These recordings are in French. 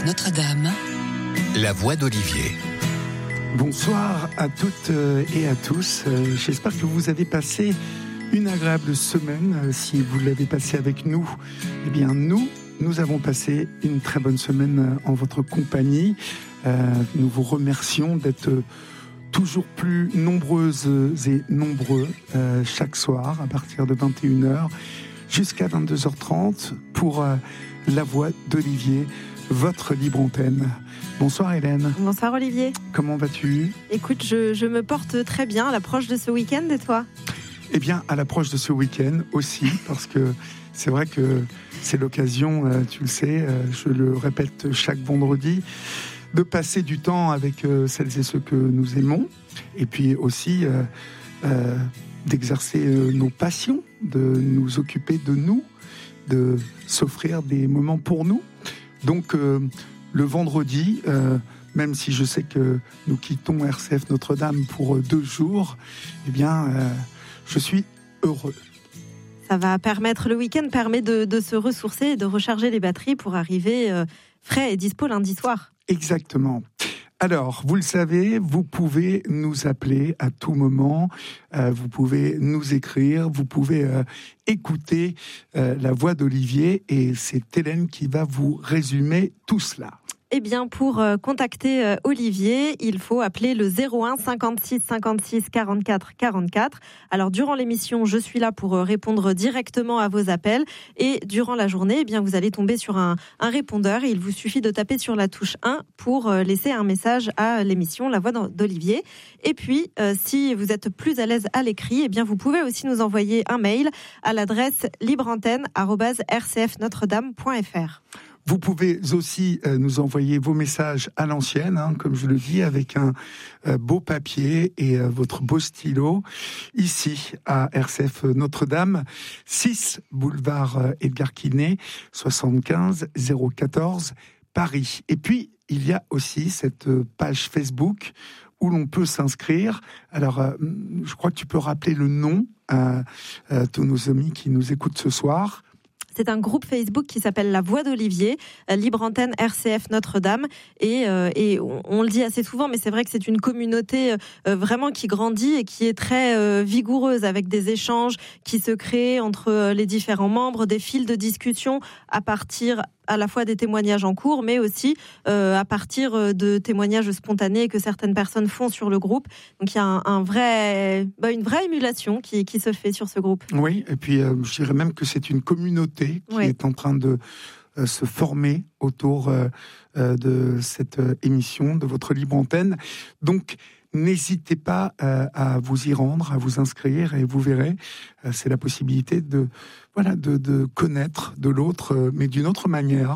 RCF Notre-Dame, la voix d'Olivier. Bonsoir à toutes et à tous. J'espère que vous avez passé une agréable semaine. Si vous l'avez passée avec nous, eh bien nous avons passé une très bonne semaine en votre compagnie. Nous vous remercions d'être toujours plus nombreuses et nombreux chaque soir à partir de 21h jusqu'à 22h30 pour la voix d'Olivier, votre libre antenne. Bonsoir Hélène. Bonsoir Olivier. Comment vas-tu ? Écoute, je me porte très bien à l'approche de ce week-end, et toi ? Eh bien, à l'approche de ce week-end aussi, parce que c'est vrai que c'est l'occasion, tu le sais, je le répète chaque vendredi, de passer du temps avec celles et ceux que nous aimons, et puis aussi d'exercer nos passions, de nous occuper de nous, de s'offrir des moments pour nous. Donc, le vendredi, même si je sais que nous quittons RCF Notre-Dame pour 2 jours, eh bien, je suis heureux. Ça va permettre, le week-end permet de se ressourcer et de recharger les batteries pour arriver frais et dispo lundi soir. Exactement. Alors, vous le savez, vous pouvez nous appeler à tout moment, vous pouvez nous écrire, vous pouvez écouter la voix d'Olivier, et c'est Hélène qui va vous résumer tout cela. Eh bien, pour contacter Olivier, il faut appeler le 01 56 56 44 44. Alors, durant l'émission, je suis là pour répondre directement à vos appels. Et durant la journée, eh bien, vous allez tomber sur un répondeur. Et il vous suffit de taper sur la touche 1 pour laisser un message à l'émission La Voix d'Olivier. Et puis, si vous êtes plus à l'aise à l'écrit, eh bien, vous pouvez aussi nous envoyer un mail à l'adresse libreantenne@rcfnotredame.fr. Vous pouvez aussi nous envoyer vos messages à l'ancienne, comme je le dis, avec un beau papier et votre beau stylo, ici à RCF Notre-Dame, 6 boulevard Edgar Quinet, 75 014 Paris. Et puis, il y a aussi cette page Facebook où l'on peut s'inscrire. Alors, je crois que tu peux rappeler le nom à tous nos amis qui nous écoutent ce soir. C'est un groupe Facebook qui s'appelle La Voix d'Olivier, Libre Antenne RCF Notre-Dame. Et on le dit assez souvent, mais c'est vrai que c'est une communauté vraiment qui grandit et qui est très vigoureuse, avec des échanges qui se créent entre les différents membres, des fils de discussion à partir à la fois des témoignages en cours, mais aussi à partir de témoignages spontanés que certaines personnes font sur le groupe. Donc il y a une vraie émulation qui se fait sur ce groupe. Oui, et puis je dirais même que c'est une communauté qui est en train de se former autour de cette émission, de votre libre antenne. Donc, n'hésitez pas à vous y rendre, à vous inscrire, et vous verrez, c'est la possibilité de connaître de l'autre, mais d'une autre manière.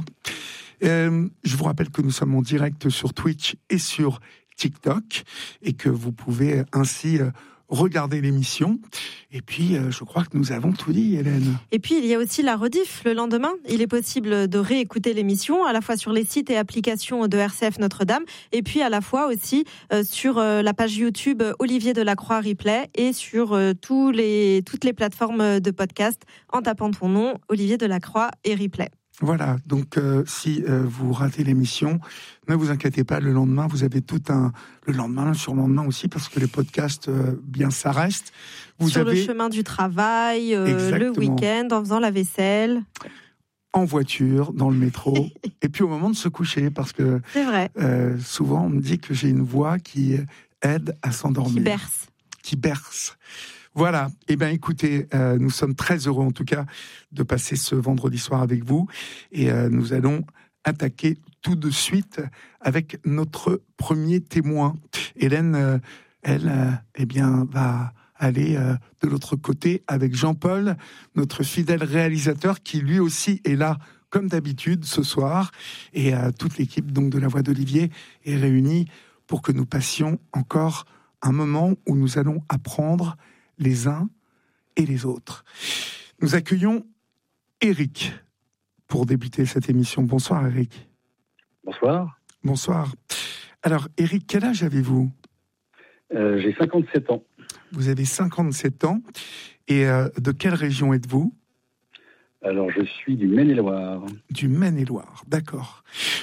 Je vous rappelle que nous sommes en direct sur Twitch et sur TikTok, et que vous pouvez ainsi regarder l'émission. Et puis, je crois que nous avons tout dit, Hélène. Et puis, il y a aussi la rediff le lendemain. Il est possible de réécouter l'émission, à la fois sur les sites et applications de RCF Notre-Dame, et puis à la fois aussi sur la page YouTube Olivier Delacroix Replay, et sur toutes les plateformes de podcast en tapant ton nom, Olivier Delacroix et Replay. Voilà, donc si vous ratez l'émission, ne vous inquiétez pas, le lendemain, vous avez le lendemain, le surlendemain aussi, parce que les podcasts, bien ça reste. Sur le chemin du travail, le week-end, en faisant la vaisselle. En voiture, dans le métro, et puis au moment de se coucher, parce que c'est vrai. Souvent on me dit que j'ai une voix qui aide à s'endormir. Qui berce. Voilà, eh bien écoutez, nous sommes très heureux en tout cas de passer ce vendredi soir avec vous, et nous allons attaquer tout de suite avec notre premier témoin. Hélène, elle, va aller de l'autre côté avec Jean-Paul, notre fidèle réalisateur, qui lui aussi est là comme d'habitude ce soir, et toute l'équipe donc de La Voix d'Olivier est réunie pour que nous passions encore un moment où nous allons apprendre les uns et les autres. Nous accueillons Eric pour débuter cette émission. Bonsoir Eric. Bonsoir. Bonsoir. Alors Eric, quel âge avez-vous ? J'ai 57 ans. Vous avez 57 ans. Et de quelle région êtes-vous ? Alors je suis du Maine-et-Loire. Du Maine-et-Loire, d'accord.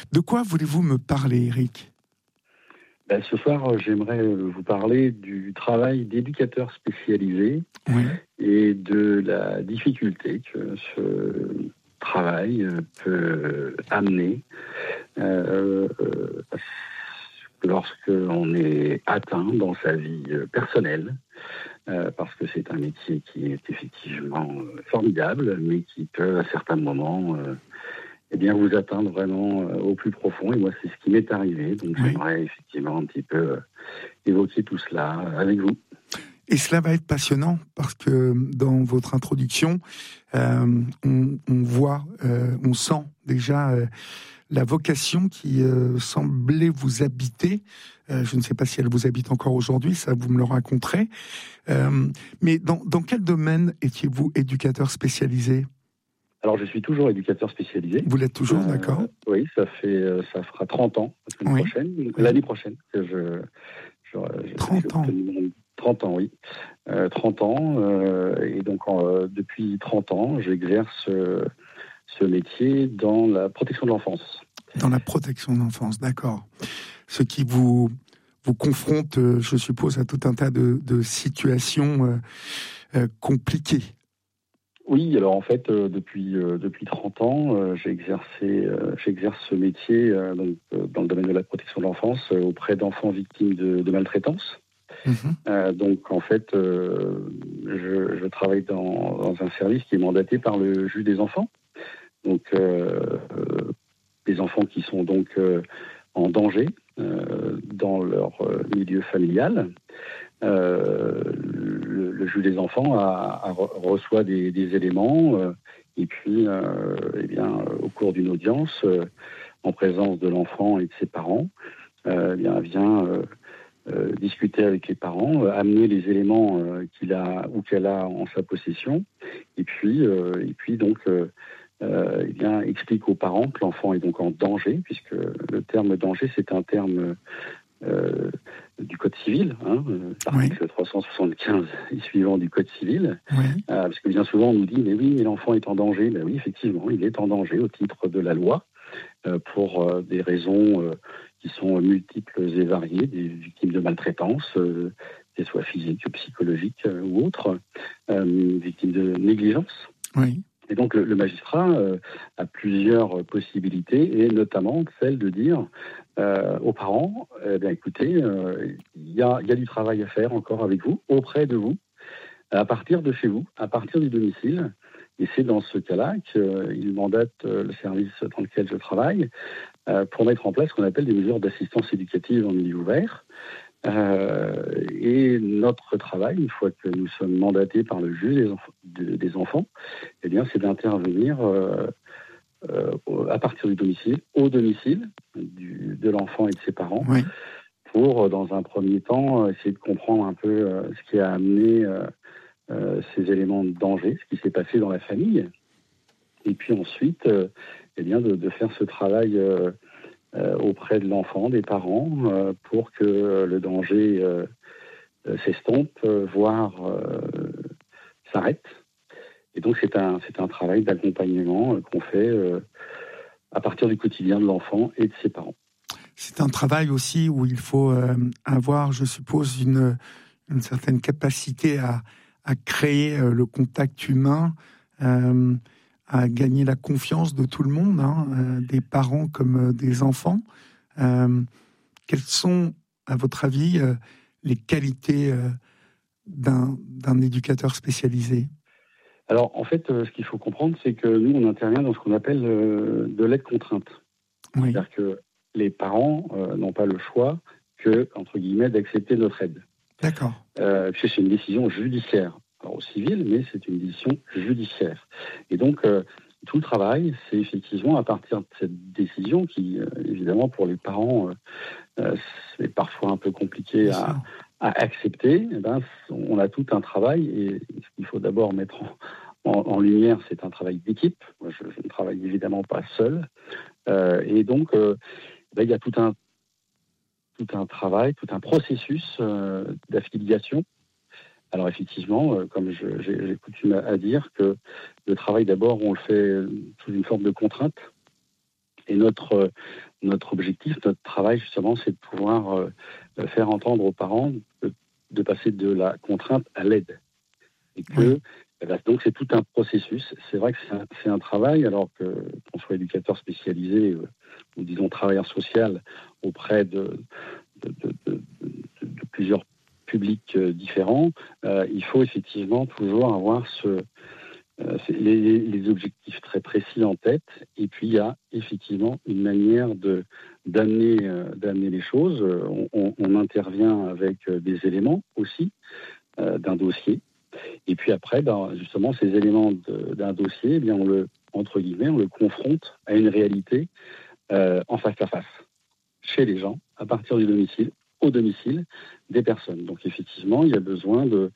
De quoi voulez-vous me parler, Eric ? Ce soir, j'aimerais vous parler du travail d'éducateur spécialisé et de la difficulté que ce travail peut amener lorsqu'on est atteint dans sa vie personnelle, parce que c'est un métier qui est effectivement formidable, mais qui peut à certains moments vous atteindre vraiment au plus profond. Et moi, c'est ce qui m'est arrivé. Donc, j'aimerais effectivement un petit peu évoquer tout cela avec vous. Et cela va être passionnant parce que dans votre introduction, on voit, on sent déjà la vocation qui semblait vous habiter. Je ne sais pas si elle vous habite encore aujourd'hui, ça vous me le raconterez. Mais dans quel domaine étiez-vous éducateur spécialisé ? Alors, je suis toujours éducateur spécialisé. Vous l'êtes toujours, d'accord ? Oui, ça fera 30 ans l'année prochaine que je 30 ans. 30 ans, oui. 30 ans, et donc depuis 30 ans, j'exerce ce métier dans la protection de l'enfance. Dans la protection de l'enfance, d'accord. Ce qui vous confronte, je suppose, à tout un tas de situations compliquées. Oui, alors en fait, depuis 30 ans, j'exerce ce métier dans le domaine de la protection de l'enfance auprès d'enfants victimes de maltraitance. Donc en fait, je travaille dans un service qui est mandaté par le juge des enfants. Donc des enfants qui sont donc en danger dans leur milieu familial. Le juge des enfants reçoit des éléments et puis au cours d'une audience en présence de l'enfant et de ses parents vient discuter avec les parents, amener les éléments qu'il a ou qu'elle a en sa possession et puis donc explique aux parents que l'enfant est donc en danger, puisque le terme danger c'est un terme du Code civil, l'article 375 et suivant du Code civil, parce que bien souvent on nous dit mais l'enfant est en danger. Ben oui, effectivement, il est en danger au titre de la loi pour des raisons qui sont multiples et variées, des victimes de maltraitance, qu'elles soient physiques, psychologiques ou autres, victimes de négligence. Oui. Et donc le magistrat a plusieurs possibilités, et notamment celle de dire aux parents, écoutez, il y a du travail à faire encore avec vous, auprès de vous, à partir de chez vous, à partir du domicile. Et c'est dans ce cas-là qu'il mandate le service dans lequel je travaille pour mettre en place ce qu'on appelle des mesures d'assistance éducative en milieu ouvert. Et notre travail, une fois que nous sommes mandatés par le juge des enfants, c'est d'intervenir à partir du domicile, au domicile de l'enfant et de ses parents, pour, dans un premier temps, essayer de comprendre un peu ce qui a amené ces éléments de danger, ce qui s'est passé dans la famille, et puis ensuite, de faire ce travail auprès de l'enfant, des parents, pour que le danger s'estompe, voire s'arrête. Et donc c'est un travail d'accompagnement qu'on fait à partir du quotidien de l'enfant et de ses parents. C'est un travail aussi où il faut avoir, je suppose, une certaine capacité à créer le contact humain, à gagner la confiance de tout le monde, des parents comme des enfants. Quelles sont, à votre avis, les qualités d'un éducateur spécialisé ? Alors, en fait, ce qu'il faut comprendre, c'est que nous, on intervient dans ce qu'on appelle de l'aide contrainte. Oui. C'est-à-dire que les parents n'ont pas le choix que, entre guillemets, d'accepter notre aide. D'accord. C'est une décision judiciaire. Alors, au civil, mais c'est une décision judiciaire. Et donc, tout le travail, c'est effectivement à partir de cette décision qui, évidemment, pour les parents, c'est parfois un peu compliqué à accepter. On a tout un travail, et ce qu'il faut d'abord mettre en lumière, c'est un travail d'équipe. Moi, je ne travaille évidemment pas seul. Et donc, il y a tout un travail, tout un processus d'affiliation. Alors effectivement, comme j'ai coutume à dire, que le travail d'abord, on le fait sous une forme de contrainte. Et notre notre objectif, notre travail, justement, c'est de pouvoir faire entendre aux parents de passer de la contrainte à l'aide. Et que, donc, c'est tout un processus. C'est vrai que c'est un travail, alors qu'on soit éducateur spécialisé ou, disons, travailleur social auprès de plusieurs publics différents, il faut effectivement toujours avoir les objectifs très précis en tête, et puis il y a effectivement une manière d'amener les choses. On intervient avec des éléments aussi d'un dossier, et puis après, justement, ces éléments d'un dossier, eh bien, on le confronte à une réalité en face à face, chez les gens, à partir du domicile, au domicile des personnes. Donc effectivement, il y a besoin de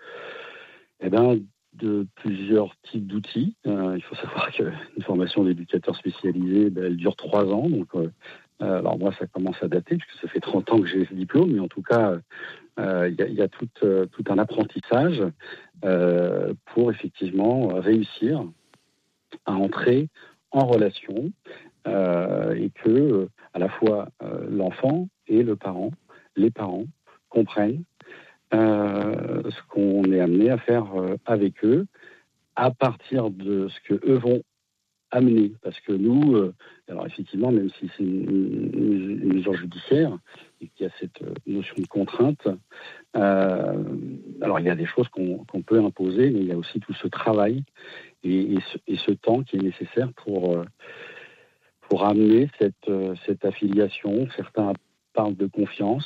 plusieurs types d'outils. Il faut savoir qu'une formation d'éducateur spécialisé, elle dure 3 ans. Donc, alors moi, ça commence à dater, puisque ça fait 30 ans que j'ai ce diplôme, mais en tout cas, il y a tout un apprentissage pour effectivement réussir à entrer en relation et que à la fois l'enfant et les parents comprennent ce qu'on est amené à faire avec eux, à partir de ce que eux vont amener. Parce que nous, alors effectivement, même si c'est une mesure judiciaire et qu'il y a cette notion de contrainte, alors il y a des choses qu'on peut imposer, mais il y a aussi tout ce travail et ce temps qui est nécessaire pour amener cette affiliation. Certains parlent de confiance.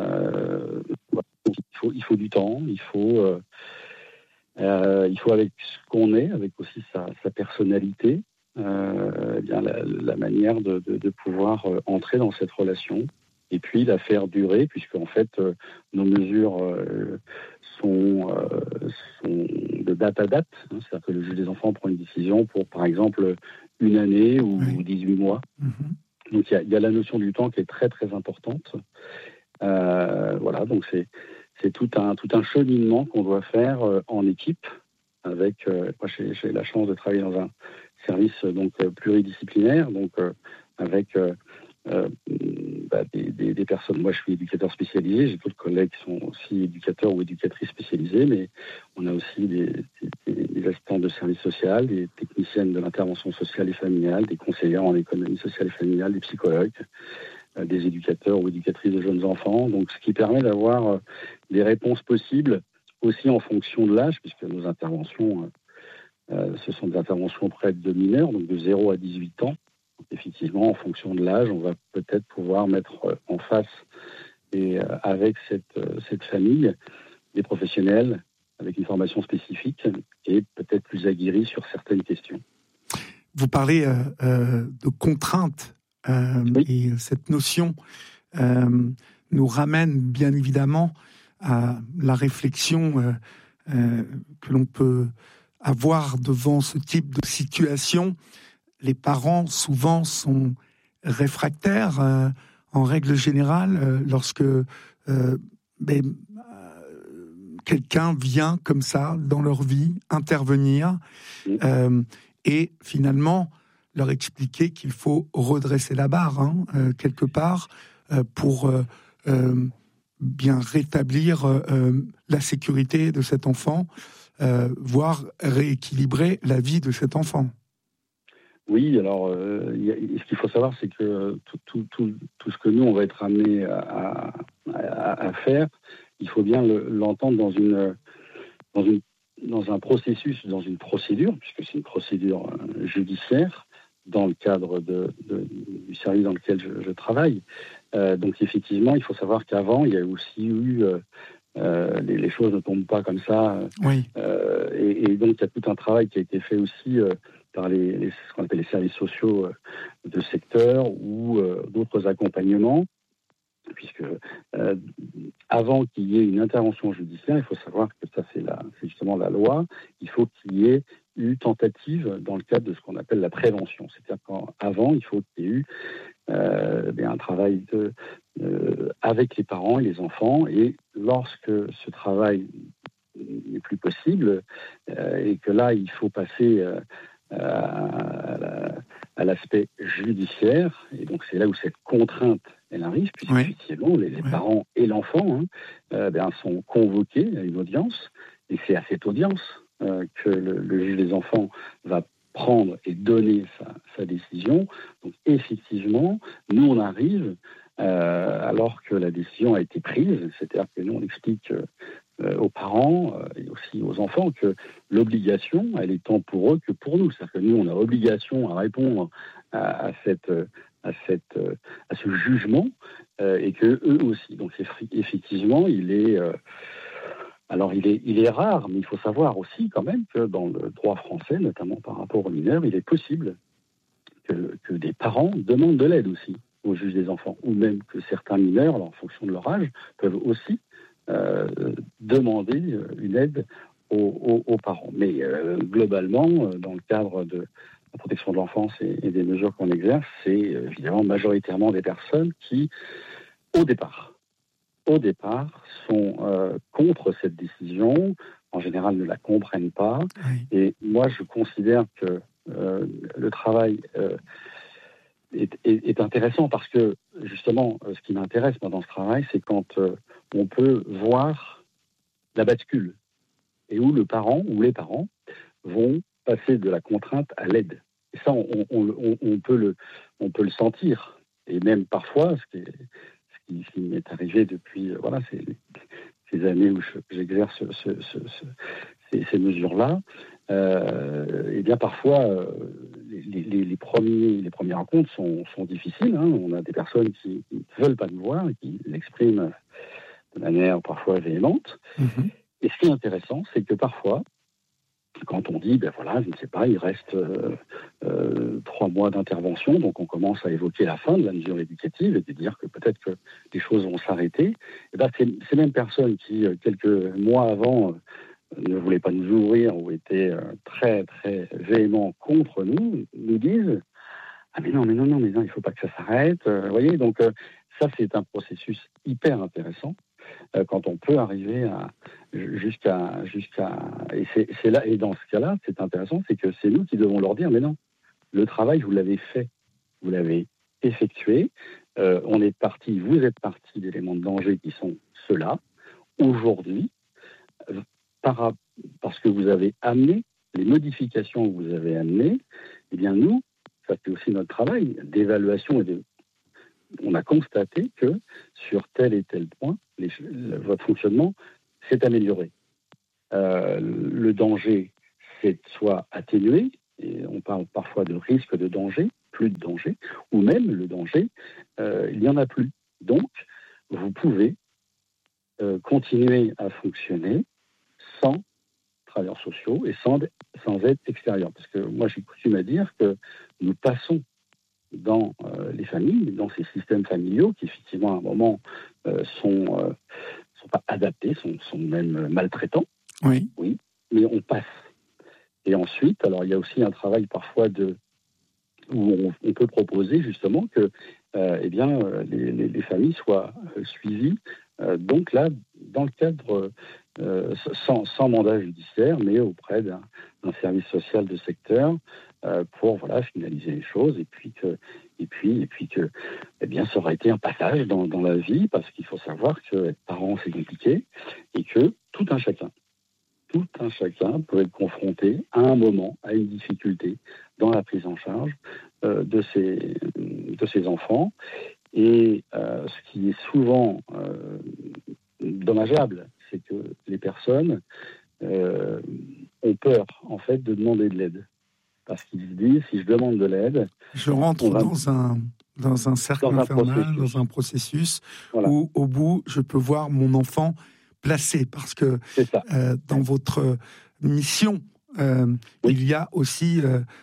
Il faut du temps, il faut avec ce qu'on est, avec aussi sa personnalité, bien la manière de pouvoir entrer dans cette relation et puis la faire durer, puisque en fait nos mesures sont de date à date, hein, c'est-à-dire que le juge des enfants prend une décision pour, par exemple, 1 année ou 18 mois. Mm-hmm. Donc il y a la notion du temps qui est très très importante. Voilà, donc c'est tout un cheminement qu'on doit faire en équipe. Avec, moi, j'ai la chance de travailler dans un service donc pluridisciplinaire, donc avec des personnes. Moi, je suis éducateur spécialisé. J'ai d'autres collègues qui sont aussi éducateurs ou éducatrices spécialisés, mais on a aussi des assistants de service social, des techniciennes de l'intervention sociale et familiale, des conseillères en économie sociale et familiale, des psychologues, des éducateurs ou éducatrices de jeunes enfants. Donc, ce qui permet d'avoir des réponses possibles aussi en fonction de l'âge, puisque nos interventions, ce sont des interventions auprès de mineurs, donc de 0 à 18 ans. Donc, effectivement, en fonction de l'âge, on va peut-être pouvoir mettre en face et avec cette famille des professionnels avec une formation spécifique et peut-être plus aguerris sur certaines questions. Vous parlez de contraintes. Et cette notion nous ramène bien évidemment à la réflexion que l'on peut avoir devant ce type de situation. Les parents souvent sont réfractaires en règle générale lorsque quelqu'un vient comme ça dans leur vie intervenir et finalement leur expliquer qu'il faut redresser la barre, quelque part, pour bien rétablir la sécurité de cet enfant, voire rééquilibrer la vie de cet enfant. Oui, alors, ce qu'il faut savoir, c'est que tout ce que nous, on va être amené à faire, il faut bien l'entendre dans un processus, dans une procédure, puisque c'est une procédure judiciaire, dans le cadre du service dans lequel je travaille. Donc effectivement, il faut savoir qu'avant, il y a aussi eu... les choses ne tombent pas comme ça. Oui. Et donc, il y a tout un travail qui a été fait aussi par ce qu'on appelle les services sociaux de secteur ou d'autres accompagnements. Puisque avant qu'il y ait une intervention judiciaire, il faut savoir que ça c'est justement la loi, il faut qu'il y ait eu tentative dans le cadre de ce qu'on appelle la prévention. C'est-à-dire qu'avant, il faut qu'il y ait eu un travail avec les parents et les enfants, et lorsque ce travail n'est plus possible, et que là il faut passer à l'aspect judiciaire, et donc c'est là où cette contrainte elle arrive, puisqu'effectivement les parents et l'enfant sont convoqués à une audience, et c'est à cette audience que le juge des enfants va prendre et donner sa décision. Donc effectivement, nous on arrive alors que la décision a été prise, c'est-à-dire que nous on explique aux parents et aussi aux enfants que l'obligation, elle est tant pour eux que pour nous. C'est-à-dire que nous on a obligation à répondre à ce jugement et que eux aussi. Donc effectivement, il est rare, mais il faut savoir aussi quand même que dans le droit français, notamment par rapport aux mineurs, il est possible que des parents demandent de l'aide aussi au juge des enfants, ou même que certains mineurs, alors en fonction de leur âge, peuvent aussi demander une aide aux parents. Mais globalement, dans le cadre de la protection de l'enfance et des mesures qu'on exerce, c'est évidemment majoritairement des personnes qui, au départ, sont contre cette décision, en général ne la comprennent pas. Oui. Et moi, je considère que le travail est intéressant parce que, justement, ce qui m'intéresse moi, dans ce travail, c'est quand on peut voir la bascule et où le parent ou les parents vont passer de la contrainte à l'aide. Et ça, on peut le sentir. Et même parfois, ce qui m'est arrivé depuis ces années où j'exerce ces mesures-là, et bien parfois les premières rencontres sont difficiles. Hein. On a des personnes qui ne veulent pas nous voir et qui l'expriment de manière parfois véhémente. Mm-hmm. Et ce qui est intéressant, c'est que parfois, quand on dit, je ne sais pas, il reste 3 mois d'intervention, donc on commence à évoquer la fin de la mesure éducative et de dire que peut-être que les choses vont s'arrêter, et ces mêmes personnes qui, quelques mois avant, ne voulaient pas nous ouvrir ou étaient très, très véhéments contre nous disent « Ah mais non, il ne faut pas que ça s'arrête. » Vous voyez, donc ça, c'est un processus hyper intéressant quand on peut arriver jusqu'à et c'est là, et dans ce cas-là, c'est intéressant, c'est que c'est nous qui devons leur dire mais non, le travail vous l'avez fait, vous l'avez effectué, vous êtes parti d'éléments de danger qui sont ceux-là. Aujourd'hui, parce que vous avez amené les modifications que vous avez amenées, eh bien nous, ça fait aussi notre travail d'évaluation on a constaté que sur tel et tel point, votre fonctionnement s'est amélioré. Le danger s'est soit atténué, et on parle parfois de risque de danger, plus de danger, ou même le danger, il n'y en a plus. Donc, vous pouvez continuer à fonctionner sans travailleurs sociaux et sans aide extérieure. Parce que moi, j'ai coutume à dire que nous passons dans les familles, dans ces systèmes familiaux qui, effectivement, à un moment, sont pas adaptés, sont même maltraitants. Oui, mais on passe. Et ensuite, alors il y a aussi un travail parfois où on peut proposer justement que les familles soient suivies, donc là, dans le cadre sans mandat judiciaire, mais auprès d'un service social de secteur pour finaliser les choses et puis que ça aura été un passage dans la vie, parce qu'il faut savoir que être parent c'est compliqué et que tout un chacun peut être confronté à un moment à une difficulté dans la prise en charge de ses enfants. Et ce qui est souvent dommageable, c'est que les personnes ont peur, en fait, de demander de l'aide. Parce qu'ils se disent, si je demande de l'aide... Je rentre dans un cercle infernal, dans un processus où, au bout, je peux voir mon enfant placé. Parce que dans votre mission, il y a aussi...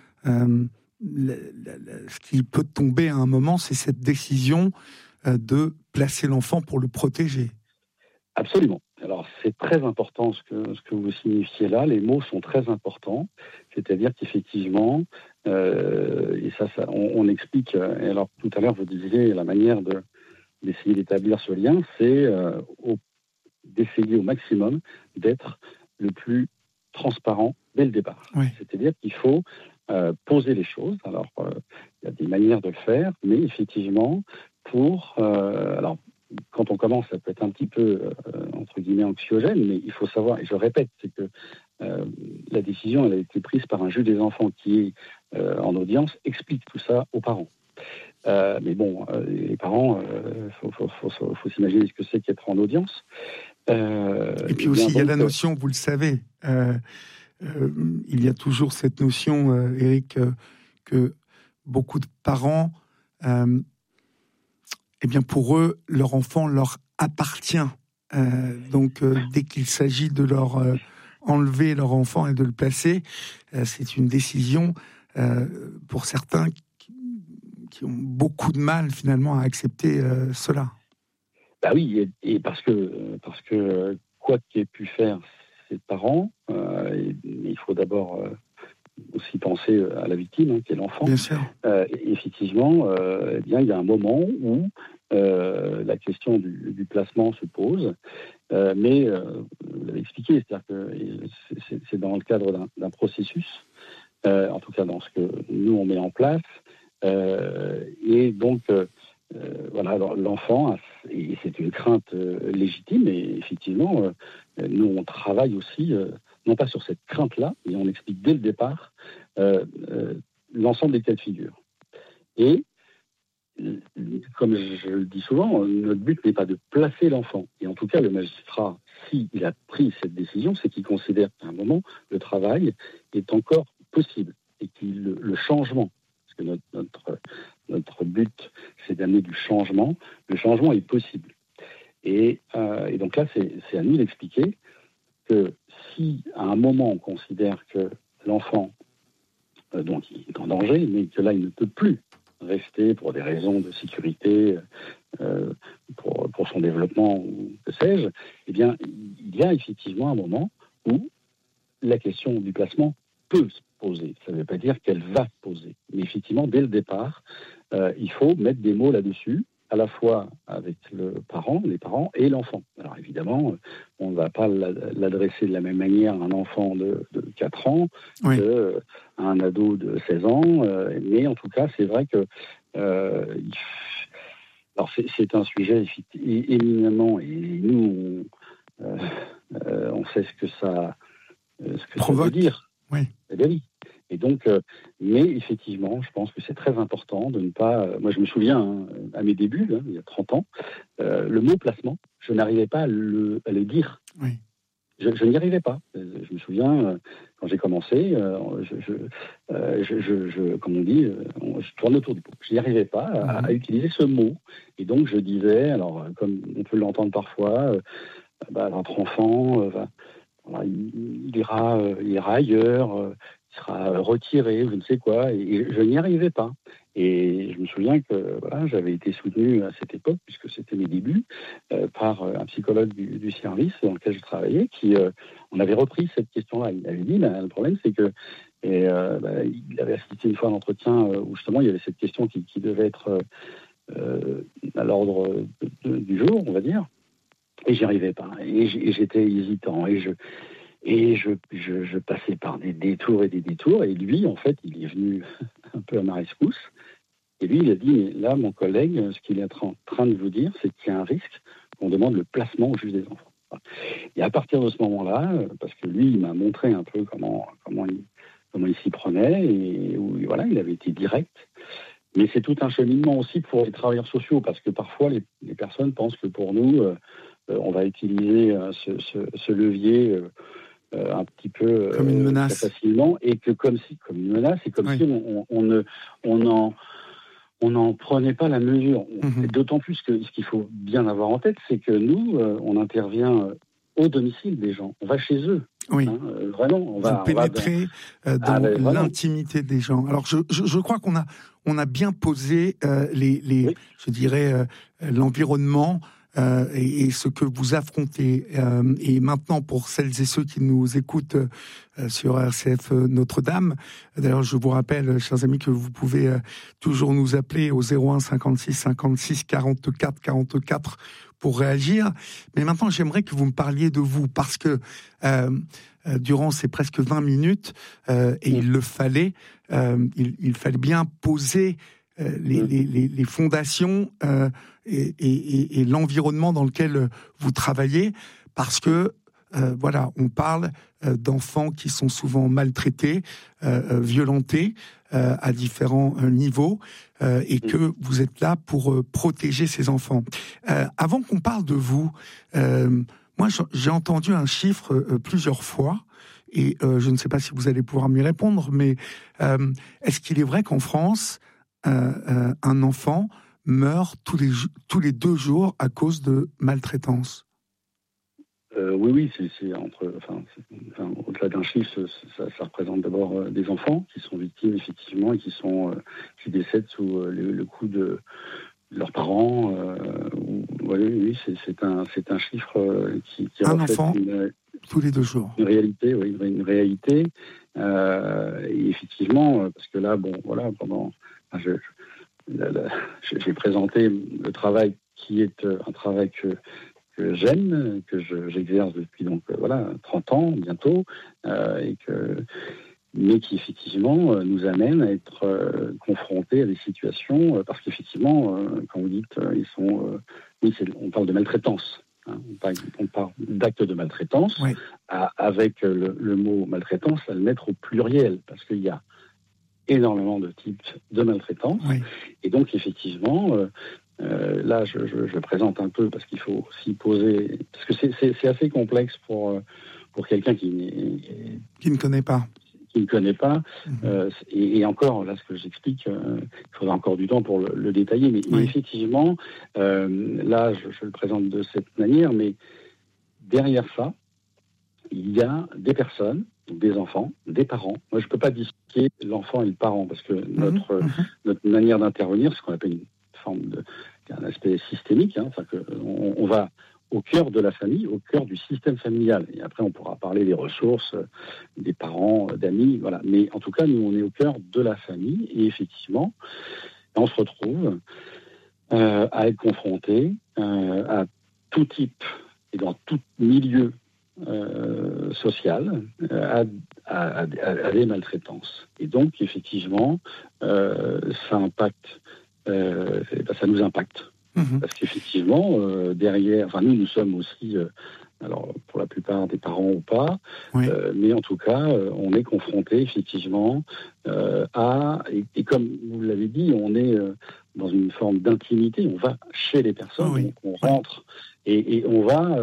ce qui peut tomber à un moment, c'est cette décision de placer l'enfant pour le protéger. Absolument. Alors, c'est très important ce que vous signifiez là. Les mots sont très importants. C'est-à-dire qu'effectivement, et ça on explique, et alors tout à l'heure vous disiez la manière d'essayer d'établir ce lien, c'est d'essayer au maximum d'être le plus transparent dès le départ. Oui. C'est-à-dire qu'il faut poser les choses. Alors, il y a des manières de le faire, mais effectivement, alors, quand on commence, ça peut être un petit peu, entre guillemets, anxiogène, mais il faut savoir, et je répète, c'est que la décision, elle a été prise par un juge des enfants qui est en audience, explique tout ça aux parents. Mais bon, les parents, faut s'imaginer ce que c'est qu'être en audience. Et puis aussi, il y a la notion, vous le savez, il y a toujours cette notion, Éric, que beaucoup de parents, eh bien pour eux, leur enfant leur appartient. Donc, dès qu'il s'agit de leur enlever leur enfant et de le placer, c'est une décision pour certains qui ont beaucoup de mal finalement à accepter cela. Bah oui, et parce que quoi qu'aient pu faire ses parents, il faut d'abord aussi penser à la victime, qui est l'enfant. Bien sûr. Effectivement, eh bien, il y a un moment où la question du placement se pose, mais vous l'avez expliqué, c'est-à-dire que c'est dans le cadre d'un processus, en tout cas dans ce que nous on met en place, et donc voilà, l'enfant, et c'est une crainte légitime, et effectivement, nous on travaille aussi, non pas sur cette crainte-là, mais on explique dès le départ l'ensemble des cas de figure. Et comme je le dis souvent, notre but n'est pas de placer l'enfant. Et en tout cas, le magistrat, s'il a pris cette décision, c'est qu'il considère qu'à un moment, le travail est encore possible et le changement, parce que notre but, c'est d'amener du changement, le changement est possible. Et donc là, c'est à nous d'expliquer que si à un moment on considère que l'enfant donc il est en danger, mais que là il ne peut plus rester pour des raisons de sécurité, pour son développement ou que sais-je, eh bien il y a effectivement un moment où la question du placement peut se poser. Ça ne veut pas dire qu'elle va se poser, mais effectivement dès le départ, il faut mettre des mots là-dessus, à la fois avec les parents et l'enfant. Alors évidemment, on ne va pas l'adresser de la même manière à un enfant de 4 ans qu'à un ado de 16 ans, mais en tout cas, c'est vrai que alors c'est un sujet éminemment, et nous, on sait ce que ça veut dire. Oui. Eh bien oui. Et donc, mais effectivement, je pense que c'est très important de ne pas... moi, je me souviens, à mes débuts, il y a 30 ans, le mot placement, je n'arrivais pas à le dire. Oui. Je n'y arrivais pas. Je me souviens, quand j'ai commencé, comme on dit, je tournais autour du pot. Je n'y arrivais pas à utiliser ce mot. Et donc, je disais, alors, comme on peut l'entendre parfois, votre enfant, il ira ailleurs, il sera retiré, je ne sais quoi, et je n'y arrivais pas. Et je me souviens que j'avais été soutenu à cette époque, puisque c'était mes débuts, par un psychologue du service dans lequel je travaillais, qui on avait repris cette question-là. Il avait dit, le problème c'est que, il avait assisté une fois à un entretien où justement il y avait cette question qui devait être à l'ordre du jour, on va dire, et j'y arrivais pas. Et j'étais hésitant, et je passais par des détours, et lui, en fait, il est venu un peu à ma rescousse, et lui, il a dit, mais là, mon collègue, ce qu'il est en train de vous dire, c'est qu'il y a un risque qu'on demande le placement au juge des enfants. Et à partir de ce moment-là, parce que lui, il m'a montré un peu comment il s'y prenait, et voilà, il avait été direct. Mais c'est tout un cheminement aussi pour les travailleurs sociaux, parce que parfois, les personnes pensent que pour nous, on va utiliser ce levier un petit peu comme une menace facilement, et que comme une menace, et comme si on n'en prenait pas la mesure. D'autant plus que ce qu'il faut bien avoir en tête, c'est que nous, on intervient au domicile des gens. On va chez eux. Oui. Vraiment, on va pénétrer dans l'intimité des gens. Alors, je crois qu'on a bien posé je dirais, l'environnement et ce que vous affrontez. Et maintenant, pour celles et ceux qui nous écoutent sur RCF Notre-Dame, d'ailleurs, je vous rappelle, chers amis, que vous pouvez toujours nous appeler au 01 56 56 44 44 pour réagir. Mais maintenant, j'aimerais que vous me parliez de vous, parce que durant ces presque 20 minutes, et il le fallait, il fallait bien poser les fondations et l'environnement dans lequel vous travaillez, parce que voilà, on parle d'enfants qui sont souvent maltraités, violentés à différents niveaux, et que vous êtes là pour protéger ces enfants. Avant qu'on parle de vous, moi j'ai entendu un chiffre plusieurs fois, et je ne sais pas si vous allez pouvoir m'y répondre, mais est-ce qu'il est vrai qu'en France, un enfant meurt tous les 2 jours à cause de maltraitance? Oui, c'est au-delà d'un chiffre, ça représente d'abord des enfants qui sont victimes effectivement et qui décèdent sous le coup de leurs parents. Oui, c'est un chiffre qui un enfant tous les 2 jours. Une réalité, oui, une réalité. Et effectivement, parce que là, j'ai présenté le travail qui est un travail que j'aime, que j'exerce depuis 30 ans bientôt, mais qui effectivement nous amène à être confrontés à des situations, parce qu'effectivement, quand vous dites, on parle de maltraitance. On parle d'actes de maltraitance, oui. Avec le mot maltraitance, à le mettre au pluriel, parce qu'il y a énormément de types de maltraitance, oui. Et donc effectivement, là je présente un peu, parce qu'il faut s'y poser, parce que c'est assez complexe pour quelqu'un qui ne connaît pas. Et encore, là, ce que j'explique, il faudra encore du temps pour le détailler, mais effectivement, là, je le présente de cette manière, mais derrière ça, il y a des personnes, des enfants, des parents. Moi, je ne peux pas distinguer l'enfant et le parent, parce que notre manière d'intervenir, c'est ce qu'on appelle une forme un aspect systémique, on va au cœur de la famille, au cœur du système familial. Et après, on pourra parler des ressources, des parents, d'amis, voilà. Mais en tout cas, nous, on est au cœur de la famille. Et effectivement, on se retrouve à être confronté à tout type et dans tout milieu social à des maltraitances. Et donc, effectivement, ça nous impacte. Parce qu'effectivement, derrière, nous sommes aussi, alors pour la plupart des parents ou pas, mais en tout cas, on est confronté effectivement et comme vous l'avez dit, on est dans une forme d'intimité. On va chez les personnes, donc on rentre et on va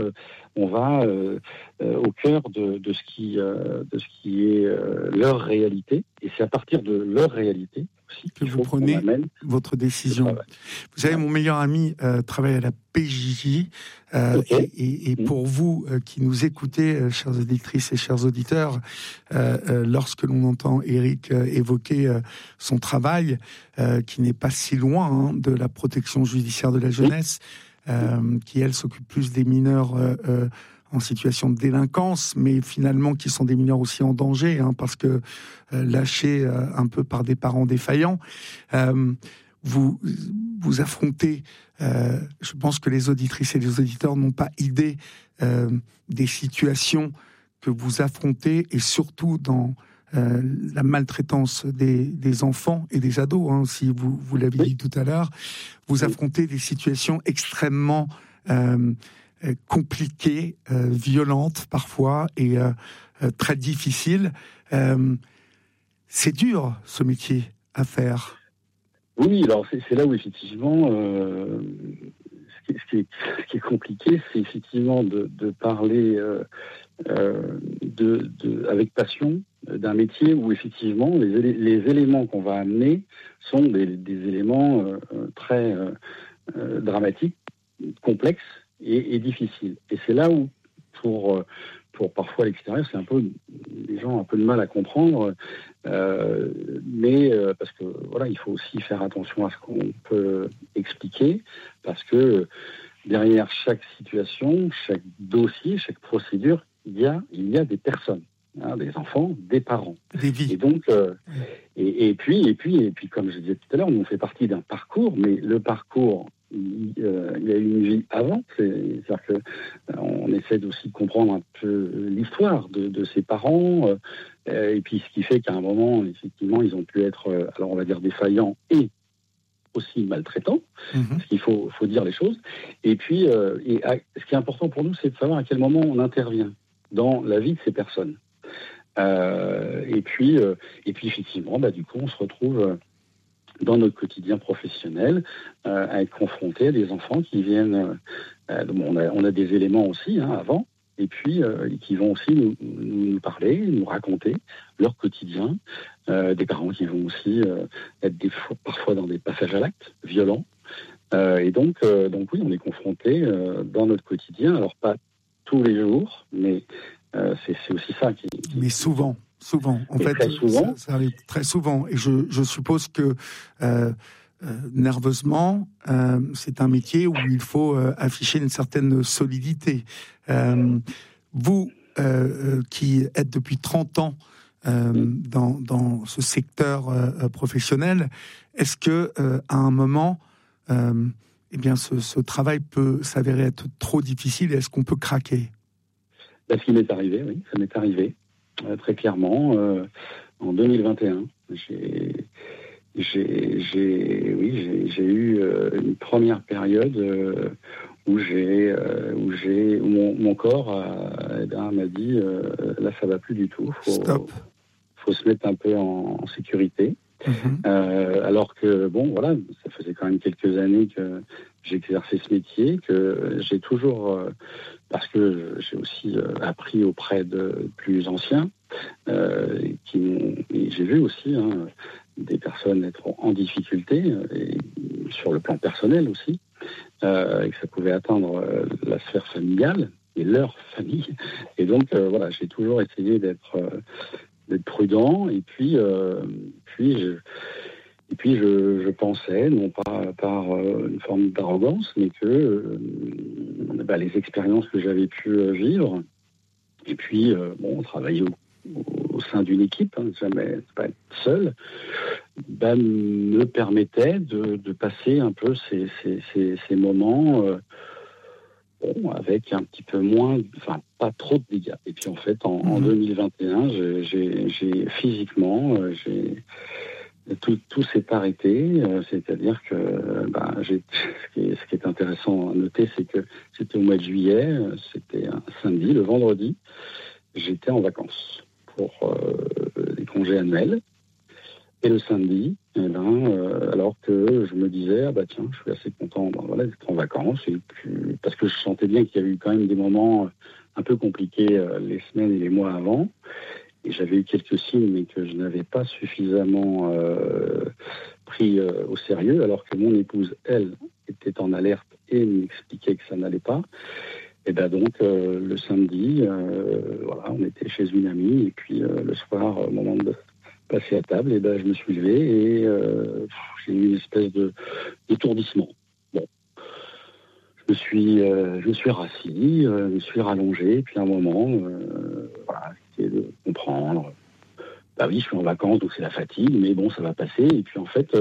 au cœur de ce qui est leur réalité. Et c'est à partir de leur réalité que vous prenez votre décision. Vous savez, mon meilleur ami travaille à la PJJ, et pour vous qui nous écoutez, chères auditrices et chers auditeurs, lorsque l'on entend Éric évoquer son travail, qui n'est pas si loin de la protection judiciaire de la jeunesse, qui elle s'occupe plus des mineurs en situation de délinquance, mais finalement qui sont des mineurs aussi en danger, parce que lâchés un peu par des parents défaillants, vous affrontez, je pense que les auditrices et les auditeurs n'ont pas idée des situations que vous affrontez, et surtout dans la maltraitance des enfants et des ados, si vous l'avez dit tout à l'heure, vous affrontez des situations extrêmement compliquées, violentes parfois, et très difficiles. C'est dur, ce métier, à faire. Oui, alors c'est là où effectivement, ce qui est compliqué, c'est effectivement de parler avec passion d'un métier où effectivement les éléments qu'on va amener sont des éléments très dramatiques, complexes et difficiles. Et c'est là où, pour parfois à l'extérieur, c'est les gens ont un peu de mal à comprendre, mais parce que voilà, il faut aussi faire attention à ce qu'on peut expliquer, parce que derrière chaque situation, chaque dossier, chaque procédure, il y a des personnes, des enfants, des parents, des vies. Et donc, et puis, comme je disais tout à l'heure, nous on fait partie d'un parcours, mais le parcours il y a eu une vie avant. C'est-à-dire qu'on essaie aussi de comprendre un peu l'histoire de ses parents, et puis ce qui fait qu'à un moment, effectivement, ils ont pu être, alors on va dire défaillants et aussi maltraitants, parce qu'il faut dire les choses. Et puis, ce qui est important pour nous, c'est de savoir à quel moment on intervient dans la vie de ces personnes. Et puis effectivement, du coup, on se retrouve dans notre quotidien professionnel à être confronté à des enfants qui viennent. On a des éléments aussi avant, et puis qui vont aussi nous parler, nous raconter leur quotidien. Des parents qui vont aussi être parfois dans des passages à l'acte violents. Et donc oui, on est confronté dans notre quotidien. Alors pas tous les jours, mais c'est aussi ça qui... Mais souvent. En fait, très souvent. Ça arrive très souvent. Et je suppose que nerveusement, c'est un métier où il faut afficher une certaine solidité. Vous, qui êtes depuis 30 ans dans ce secteur professionnel, est-ce que à un moment, ce travail peut s'avérer être trop difficile? Est-ce qu'on peut craquer? Ce qui m'est arrivé, oui, ça m'est arrivé très clairement en 2021. J'ai eu une première période où mon corps m'a dit là ça va plus du tout. Faut se mettre un peu en sécurité. Alors que ça faisait quand même quelques années que j'exerçais ce métier, que j'ai toujours, parce que j'ai aussi appris auprès de plus anciens, et j'ai vu aussi des personnes être en difficulté, et sur le plan personnel aussi, et que ça pouvait atteindre la sphère familiale et leur famille. Et donc j'ai toujours essayé d'être prudent, et puis je pensais, non pas par une forme d'arrogance, mais que les expériences que j'avais pu vivre, et puis travailler au sein d'une équipe, jamais pas être seul, me permettait de passer un peu ces moments avec un petit peu moins, pas trop de dégâts. Et puis en fait, en 2021, j'ai physiquement, tout s'est arrêté. C'est-à-dire que ce qui est intéressant à noter, c'est que c'était au mois de juillet, c'était un samedi, le vendredi, j'étais en vacances pour les congés annuels. Et le samedi, alors que je me disais, tiens, je suis assez content d'être en vacances, et puis, parce que je sentais bien qu'il y avait eu quand même des moments un peu compliqués les semaines et les mois avant, et j'avais eu quelques signes, mais que je n'avais pas suffisamment pris au sérieux, alors que mon épouse, elle, était en alerte et m'expliquait que ça n'allait pas. Et donc, le samedi, on était chez une amie, et puis le soir, au moment de passer à table, et je me suis levé, et j'ai eu une espèce d'étourdissement. Bon. Je me suis rassis, je me suis rallongé, et puis à un moment, j'essayais de comprendre. Oui, je suis en vacances, donc c'est la fatigue, mais bon, ça va passer. Et puis en fait,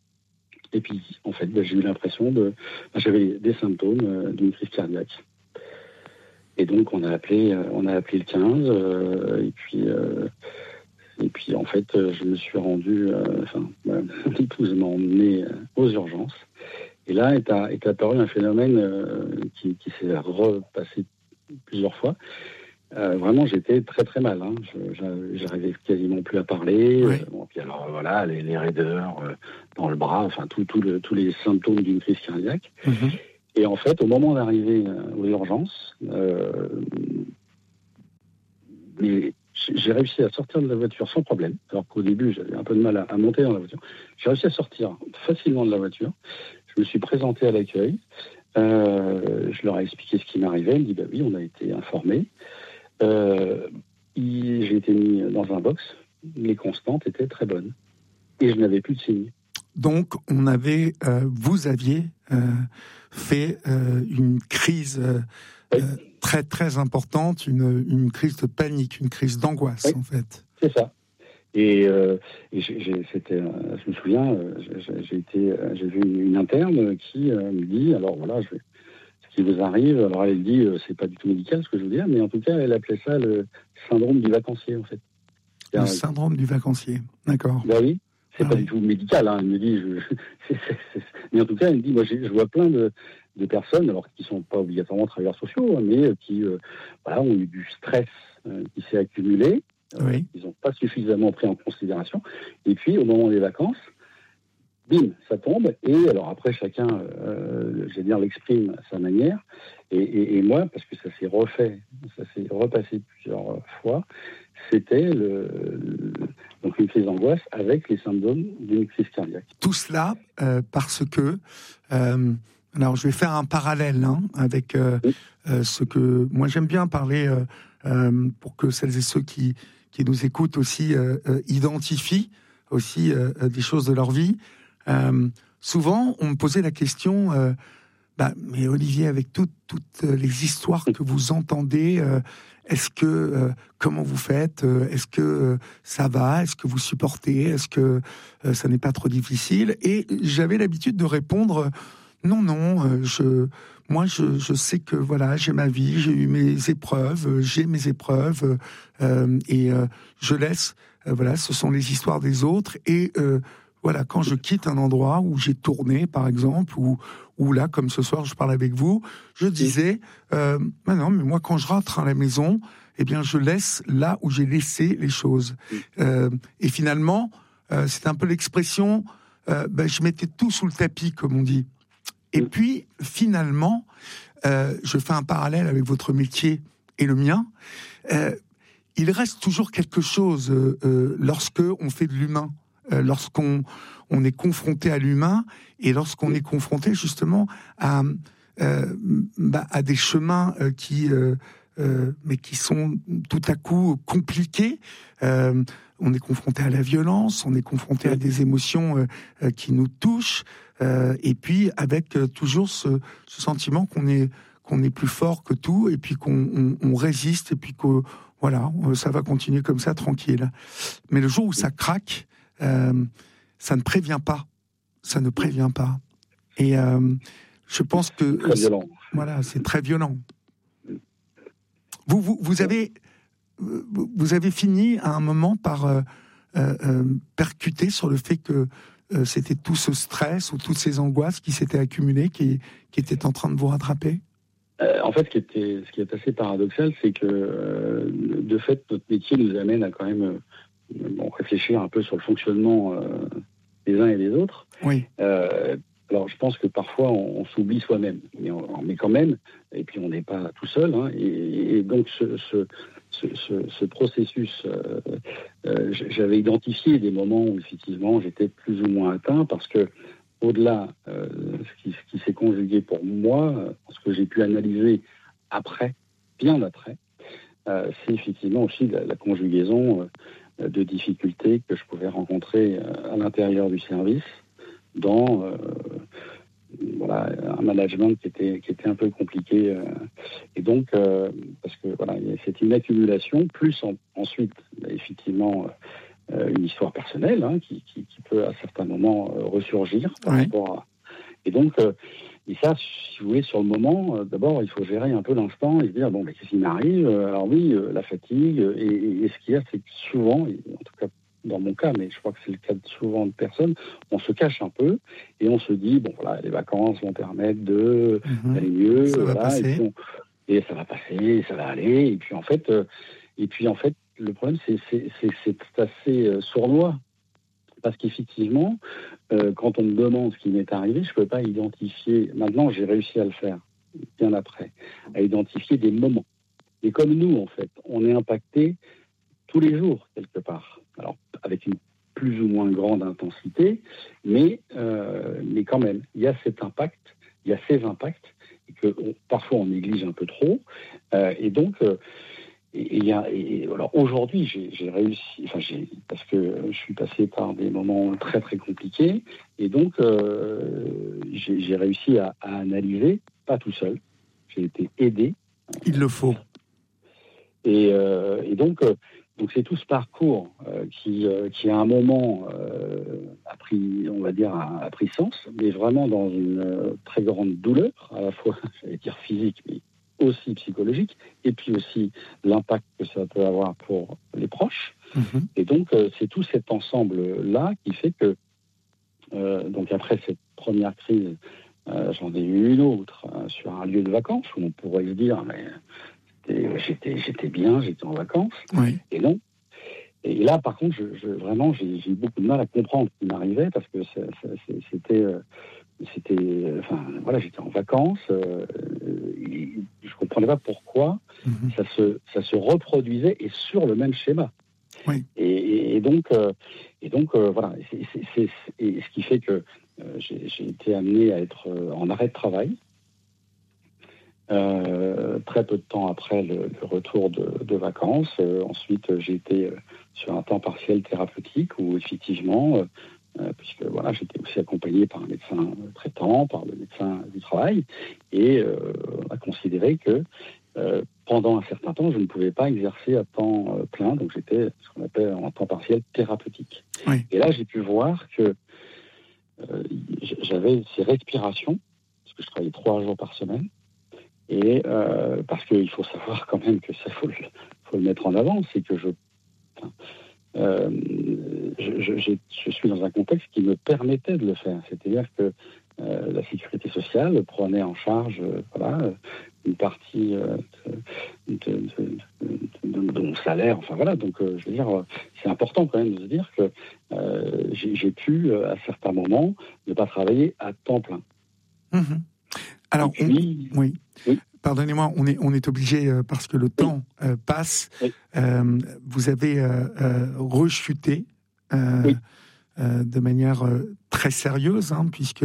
j'ai eu l'impression j'avais des symptômes d'une crise cardiaque. Et donc on a appelé le 15, et puis en fait je me suis rendu, mon épouse m'a emmené aux urgences. Et là est apparu un phénomène qui s'est repassé plusieurs fois. Vraiment, j'étais très très mal. J'arrivais quasiment plus à parler. Oui. Puis alors les raideurs dans le bras, tous les symptômes d'une crise cardiaque. Et en fait, au moment d'arriver aux urgences, j'ai réussi à sortir de la voiture sans problème. Alors qu'au début, j'avais un peu de mal à monter dans la voiture. J'ai réussi à sortir facilement de la voiture. Je me suis présenté à l'accueil. Je leur ai expliqué ce qui m'arrivait. Ils m'ont dit oui, on a été informés. J'ai été mis dans un box. Les constantes étaient très bonnes. Et je n'avais plus de signes. Donc, vous aviez fait une crise très très importante, une crise de panique, une crise d'angoisse, en fait. C'est ça. Je me souviens, j'ai vu une interne qui me dit, alors voilà, ce qui vous arrive, alors elle dit, c'est pas du tout médical ce que je veux dire, mais en tout cas, elle appelait ça le syndrome du vacancier, en fait. Le syndrome du vacancier, d'accord. Ben oui, c'est pas du tout médical, hein. Elle me dit, mais en tout cas, elle me dit, moi, je vois plein de personnes, alors qui sont pas obligatoirement travailleurs sociaux, mais qui ont eu du stress qui s'est accumulé. Oui. Ils n'ont pas suffisamment pris en considération. Et puis, au moment des vacances, bim, ça tombe. Et alors après, chacun, l'exprime à sa manière. Et moi, parce que ça s'est repassé plusieurs fois, c'était donc une crise d'angoisse avec les symptômes d'une crise cardiaque. Tout cela parce que... alors, je vais faire un parallèle avec ce que... Moi, j'aime bien parler pour que celles et ceux qui nous écoutent aussi identifient aussi des choses de leur vie. Souvent, on me posait la question, mais Olivier, avec toutes les histoires que vous entendez, est-ce que comment vous faites ? Est-ce que ça va ? Est-ce que vous supportez ? Est-ce que ça n'est pas trop difficile ? Et j'avais l'habitude de répondre non. Je sais que voilà, j'ai ma vie, j'ai eu mes épreuves, et je laisse. Voilà, ce sont les histoires des autres. Et voilà, quand je quitte un endroit où j'ai tourné, par exemple, ou là, comme ce soir, je parle avec vous, je disais, mais moi, quand je rentre à la maison, eh bien, je laisse là où j'ai laissé les choses. Et finalement, c'est un peu l'expression, je mettais tout sous le tapis, comme on dit. Et puis, finalement, je fais un parallèle avec votre métier et le mien. Il reste toujours quelque chose lorsque on fait de l'humain, lorsqu'on est confronté à l'humain et lorsqu'on est confronté justement à des chemins qui sont tout à coup compliqués. On est confronté à la violence, on est confronté à des émotions qui nous touchent, et puis avec toujours ce sentiment qu'on est plus fort que tout, et puis qu'on résiste, et puis que voilà, ça va continuer comme ça, tranquille. Mais le jour où ça craque, ça ne prévient pas. Ça ne prévient pas. Et je pense que... Très violent. Voilà, c'est très violent. Vous avez fini à un moment par percuter sur le fait que c'était tout ce stress ou toutes ces angoisses qui s'étaient accumulées, qui étaient en train de vous rattraper ? En fait, ce qui est assez paradoxal, c'est que de fait, notre métier nous amène à quand même réfléchir un peu sur le fonctionnement des uns et des autres. Oui. Alors, je pense que parfois, on s'oublie soi-même, mais quand même, et puis on n'est pas tout seul. Et donc, ce processus, j'avais identifié des moments où, effectivement, j'étais plus ou moins atteint, parce que au-delà, ce qui s'est conjugué pour moi, ce que j'ai pu analyser bien après, c'est effectivement aussi la conjugaison de difficultés que je pouvais rencontrer à l'intérieur du service, dans un management qui était un peu compliqué. Et donc, parce que voilà, c'est une accumulation, plus ensuite, effectivement, une histoire personnelle qui peut à certains moments ressurgir par rapport à... Et donc, et ça, si vous voulez, sur le moment, d'abord, il faut gérer un peu l'instant et se dire, mais qu'est-ce qui m'arrive ? Alors oui, la fatigue, et ce qu'il y a, c'est que souvent, en tout cas dans mon cas, mais je crois que c'est le cas de souvent de personnes, on se cache un peu et on se dit, les vacances vont permettre d'aller mieux, ça va passer. Et ça va passer, ça va aller, et puis en fait, le problème, c'est assez sournois. Parce qu'effectivement, quand on me demande ce qui m'est arrivé, je ne peux pas identifier... Maintenant, j'ai réussi à le faire, bien après, à identifier des moments. Et comme nous, en fait, on est impacté tous les jours, quelque part. Alors, avec une plus ou moins grande intensité, mais quand même, il y a cet impact, il y a ces impacts, et que parfois on néglige un peu trop. Et donc... alors aujourd'hui, j'ai réussi, parce que je suis passé par des moments très très compliqués, et donc j'ai réussi à analyser, pas tout seul, j'ai été aidé. Il le faut. Et donc Donc c'est tout ce parcours qui à un moment a pris sens, mais vraiment dans une très grande douleur, à la fois, j'allais dire physique, mais aussi psychologique, et puis aussi l'impact que ça peut avoir pour les proches. Et donc c'est tout cet ensemble-là qui fait que, donc après cette première crise, j'en ai eu une autre sur un lieu de vacances où on pourrait se dire, mais j'étais bien, j'étais en vacances, et non. Et là, par contre, vraiment, j'ai eu beaucoup de mal à comprendre ce qui m'arrivait parce que j'étais en vacances, et je comprenais pas pourquoi ça se reproduisait et sur le même schéma. Et donc voilà, c'est ce qui fait que j'ai été amené à être en arrêt de travail. Très peu de temps après le retour de vacances. Ensuite, j'ai été sur un temps partiel thérapeutique où effectivement, puisque voilà, j'étais aussi accompagné par un médecin traitant, par le médecin du travail, et on a considéré que pendant un certain temps, je ne pouvais pas exercer à temps plein, donc j'étais ce qu'on appelle en temps partiel thérapeutique. Et là, j'ai pu voir que j'avais ces respirations, parce que je travaillais 3 jours par semaine. Et parce qu'il faut savoir quand même que ça faut le mettre en avant, c'est que je suis dans un contexte qui me permettait de le faire. C'est-à-dire que la sécurité sociale prenait en charge une partie de mon salaire. Enfin voilà, donc je veux dire, c'est important quand même de se dire que j'ai pu à certains moments ne pas travailler à temps plein. Alors, oui. Pardonnez-moi, on est obligé, parce que le temps passe. Vous avez rechuté de manière très sérieuse, puisque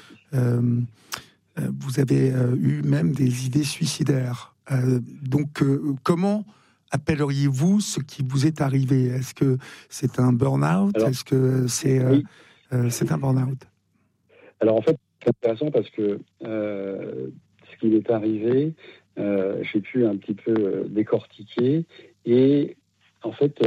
vous avez eu même des idées suicidaires. Donc, comment appelleriez-vous ce qui vous est arrivé ? Est-ce que c'est un burn-out ? Est-ce que c'est un burn-out ? Alors, en fait, c'est intéressant parce que ce qui m'est arrivé, j'ai pu un petit peu décortiquer, et en fait,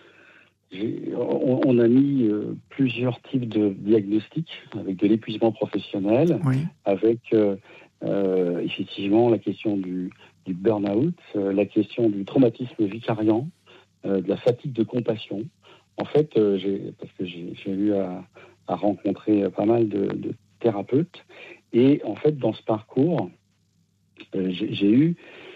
on a mis plusieurs types de diagnostics avec de l'épuisement professionnel, avec effectivement la question du burn-out, la question du traumatisme vicariant, de la fatigue de compassion. En fait, parce que j'ai eu à rencontrer pas mal de thérapeutes, et en fait, dans ce parcours, j'ai eu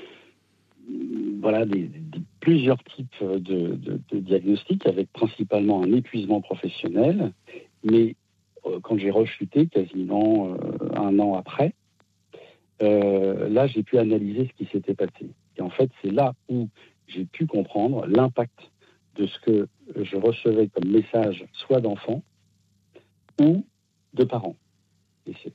plusieurs types de diagnostics, avec principalement un épuisement professionnel, mais quand j'ai rechuté quasiment 1 an après, là j'ai pu analyser ce qui s'était passé. Et en fait, c'est là où j'ai pu comprendre l'impact de ce que je recevais comme message, soit d'enfants ou de parents. Et c'est